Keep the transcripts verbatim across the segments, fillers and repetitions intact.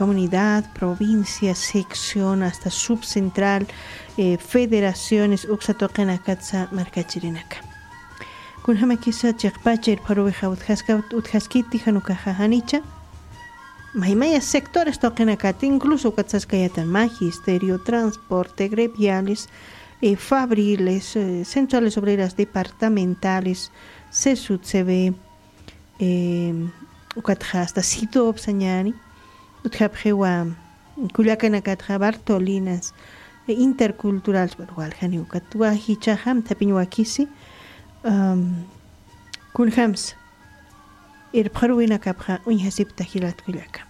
comunidad, provincia, sección, hasta subcentral, eh, federaciones, uxatoqena katsa markachirinaka. Kunhama kisa chikpacha irparuja uthaskiti hanukaja hanicha. Maimaya sectores toqena kat, incluso katsaskayatan magisterio, transporte, gremiales, eh, fabriles, eh, centrales obreras departamentales, CESUD, C B, eh, ukatja hasta sito obsañani, utkapjewa kulakana katja Bartolinas, eh, interculturales, walhani ukatwa hichaham tapiñuakisi, um, kunhams, irparuina kapja unhasip tahilat kulaka.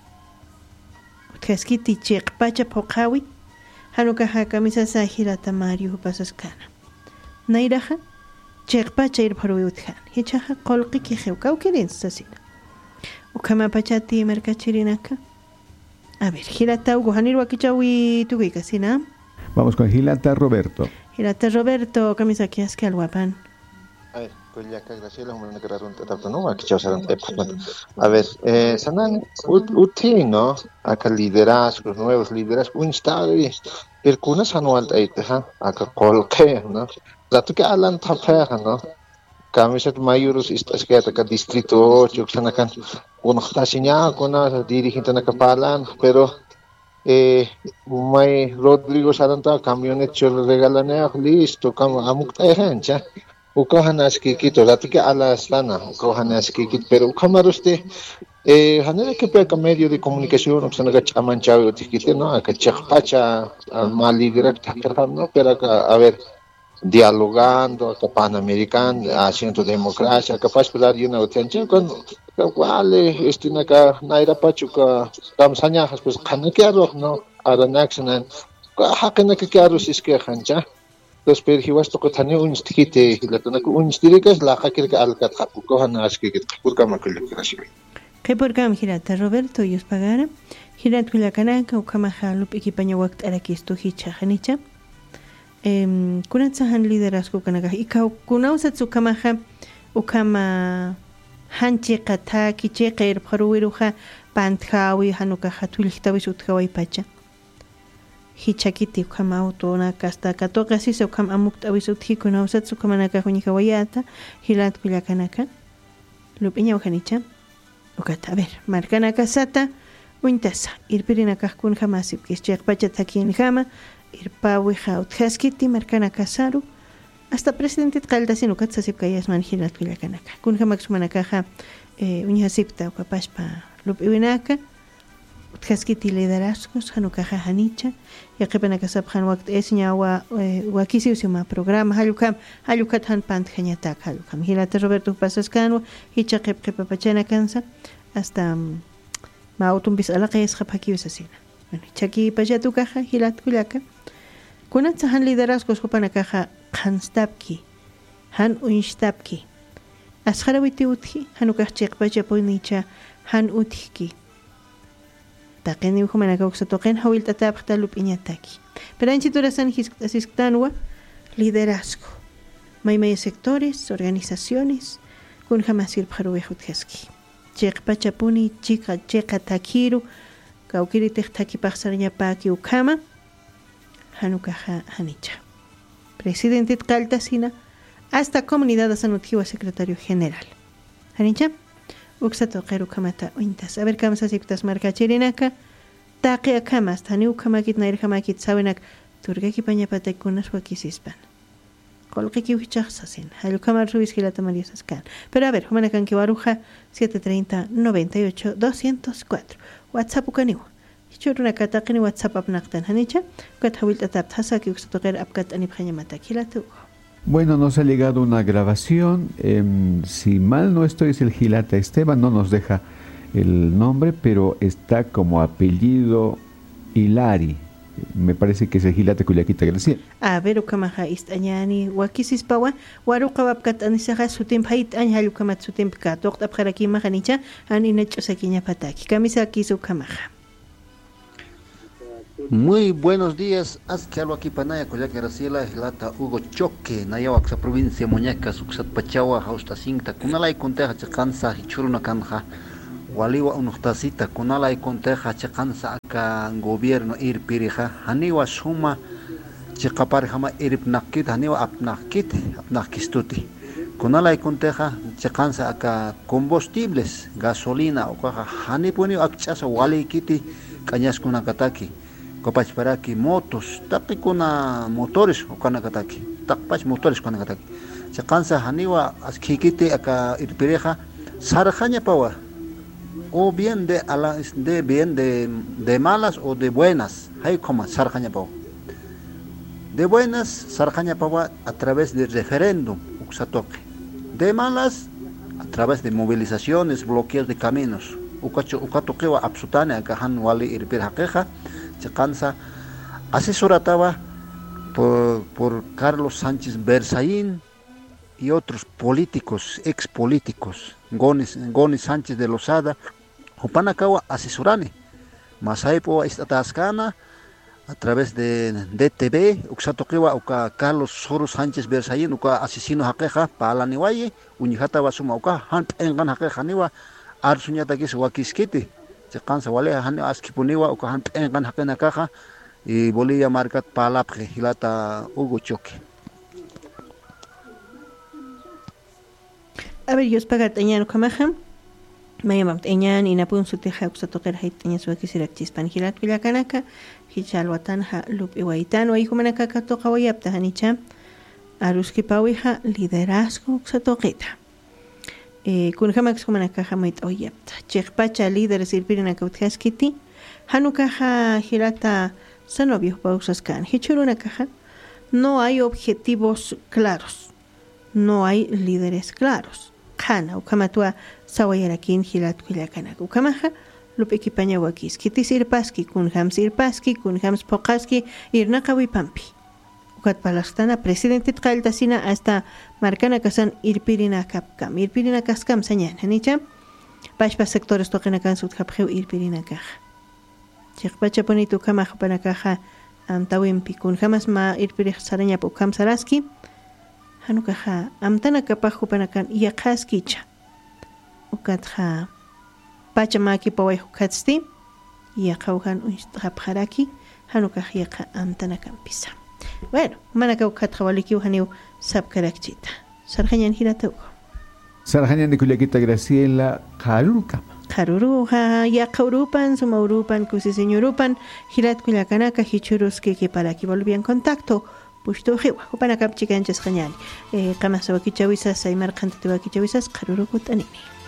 Utkaskiti chik pacha pokawi, hanukaha kamisa sahirata Mario pasaskana. Nairaha, chik pacha irparuwi utkan, hichaha kolqi kijeukau kirin sasina. Ukama pachati mercachirinaka. A ver, Hilata Hugo Hanirwa Kichawi Tuguica, ¿sina? Vamos con Hilata Roberto. Hilata Roberto, camisa que es que al guapan. A ver, pues ya que Graciela, un que un tanto no, aquí ya saben. A ver, eh, sanan uti, ¿no? Acá liderazgos, nuevos liderazgos, un estado y el cunas anual de ahí, ¿ha? Acá colque, ¿no? La tu que alan tapera, ¿no? Camisas mayores estas que acá distrito ocho que están acá una tasiña con una dirigente acá palan pero eh may Rodrigo Saranta camioneta regalan listo como amuk tahencha o cohanas que quito la tica a la slana o cohanas que quito pero como usted eh hanera que peca medio de comunicación que están acá chamanchao tiquite no acá chakpacha mal directa no pero acá a ver dialogando, acá Panamericano, haciendo democracia, capaz de dar una atención con vale, este acá naira pachuca, estamos añajas pues canaquero, no, ahora naxanan, hakana que quiero si es que hancha, los perjivas toco tane un stiquite, y la tana un stiquete la hakir que al cat hapuco hanas que por cama que le crashe. ¿Qué por cam girata Roberto y os pagara? Girat kulakanaca o kamajalup equipaño wakt arakisto hicha hanicha. Em, kunatsahan liderazgo kanaga ika kunausatsu kamaha ukama hanchi qata kiche qeir pharuwiruha panthawi hanuka hatulihtawi sutkhawai pacha hichakiti ukama autona kasta katoka sisa ukama amuktawi suthi kunausatsu kamanaka hunikawayata hilat kuyakanaka lupiña uhanicha ukata a ver markanaka sata uintasa irpirinaka kun jamasip kischek pacha takin jama irpawi hauthaskiti marcana casaru hasta presidente Caltasino katsasip kayas manhilat kuyakanaka kun hamak sumanakaja eh uñasipta ukapashpa lupiwinaka uthaskiti liderazgos hanukaja hanicha yaqipana kasab han waqt esña wa wakisi usima programa halukam halukat han pant hañatak halukam hilata Roberto Pasascano hichaqip qipapachana kansa hasta ma autumbis alaqes khapaki usasina bueno chaki pachatu kaja hilat kulaka kunat han liderazgos hupana kaja khanstapki han unstapki asharawiti uthi hanukah chiqpacha poinicha han uthiki taqeni humana kauxa toqen hawil tatabta lupiñataki pero anchi turasan hisktanwa liderazgo maymay sectores organizaciones kun jamasir pharuwehuthaski chiqpacha puni chiqa chiqa takiru kaukiri tehtaki paxarña paki ukama hanukaja hanicha presidente Caltasina hasta comunidad asanutiwa secretario general hanicha uksato qeru kamata uintas a ver kamsa siktas marca chirinaka taqi akamas tani ukamakit nair kamakit sawenak turgaki pañapata kunas wakisispan kolqiki wichaqsasin halukamar ruiz hilata mariasaskan pero a ver humanakan que waruja siete treinta noventa y ocho doscientos cuatro WhatsApp ukaniwa churuna kataqini WhatsApp apnaqtan hanicha katawil atap hasaki uksato qer apkat ani bhañamata kilatu. Bueno, nos ha llegado una grabación, eh, si mal no estoy es el Gilata Esteban, no nos deja el nombre, pero está como apellido Hilari, me parece que es el Gilata Culiaquita Graciela. A ver, ukamaha istañani, wakisis pawa, waruqa wapkat anisaha sutim hait anjal ukamat sutim kat, waqt abjaraki mahanicha, aninech osakiña pataki, kamisa kisu ukamaha. Muy buenos días, haz que algo aquí panaya Culiaca Graciela, Hilata Hugo Choque, Nayawaxa provincia Muñeca, Suxat Pachawa, Hausta Cinta, Kunalay Conteja Chacansa, Hichuruna Kanja, waliwa unuqtasita kunalay kunteqa chiqansa aka gobierno irpiriqa haniwa suma chiqaparihama iripnaqkit haniwa apnaqkit apnaqkistuti kunalay kunteqa chiqansa aka combustibles gasolina uqaqa hanipuni akch'asa walaykiti k'añaskunakataki kopachparaki motos taqikuna motores ukanakataki taqpach motores ukanakataki chiqansa haniwa askikiti aka irpiriqa sarqaña pawa o bien de ala de bien de de malas o de buenas hay como sarqaña pawa de buenas sarqaña pawa a través de referéndum uksatoque de malas a través de movilizaciones bloqueos de caminos ukacho ukatoquewa absolutamente akahan wali irpir haqiqa chiqansa asesoratawa por por Carlos Sánchez Berzaín y otros políticos ex políticos Gonis Gonis Sánchez de Lozada Upanakawa asesorani Masaipo Istatascana a través de D T V uksatoqiwa uka Carlos Soros Sánchez Berzaín uka asesino haqiqa palaniwaye uñijata wasuma uka han engan haqiqa niwa arsuñata kis wakiskiti chiqansa wale han askipuniwa uka han engan haqina kaqa y Bolivia marcat palapje hilata Hugo Choque. A ver, yo os pagar tañano kamaja. Mayamam tañan y napun su teja uksatoqer hay taña su akisirak chispan hilat villakanaka hichal watanja lup iwaitano hijo manaka toqa wayapta hanicha aruski pawija liderazgo uksatoqita. Eh kun hamax manaka hamait oyapta. Chekpacha líderes irpirina kauthaskiti hanukaja hilata sanobios pausaskan. Hichuruna kaja no hay objetivos claros. No hay líderes claros. Kana ukamatua sawayarakin hilat kullakanak ukamaha lup equipaña wakis kitis irpaski kun hams irpaski kun hams pokaski irnaqawi pampi ukat palastana presidente tqaltasina hasta marcana kasan irpirina kapkam irpirina kaskam sañan hanicha pashpa sectores toqina kan sut khapkheu irpirina kaj chiqpacha ponitu kamaj panakaja amtawimpi kun hamas ma irpirij saraña pukam saraski hanukaja amtana kapaju panakan yaqaskicha ukatja pachamaki pawai hukatsti yaqauhan unstapjaraki hanukaj yaqa amtana kampisa bueno manaka ukatja waliki uhaniu sabkarakchita sarjañan hiratauko sarjañan de Culiaquita Graciela Karulka Karuruja yaqaurupan sumaurupan kusiseñorupan hirat kullakanaka hichuruski que para que volvían contacto pushtu hiwa upana kapchikanchas qañani eh qama sawakichawisas aymar qantatiwakichawisas qarurukut anini